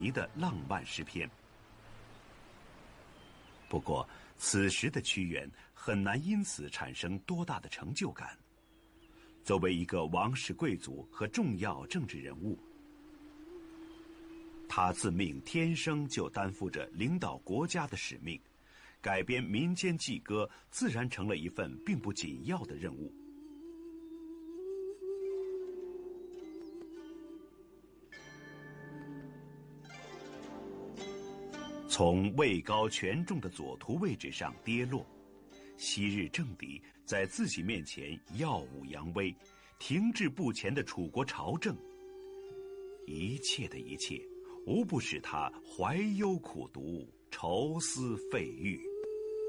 尼的浪漫诗篇。不过，此时的屈原很难因此产生多大的成就感。作为一个王室贵族和重要政治人物，他自命天生就担负着领导国家的使命，改编民间祭歌自然成了一份并不紧要的任务。从位高权重的左徒位置上跌落，昔日政敌在自己面前耀武扬威，停滞不前的楚国朝政，一切的一切无不使他怀忧苦毒，愁思废欲。